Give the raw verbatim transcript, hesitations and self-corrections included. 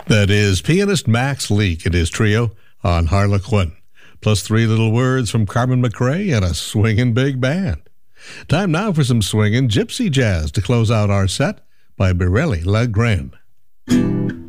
That is pianist Max Leake and his trio on Harlequin, plus three little words from Carmen McRae and a swinging big band. Time now for some swinging gypsy jazz to close out our set by Biréli Lagrène.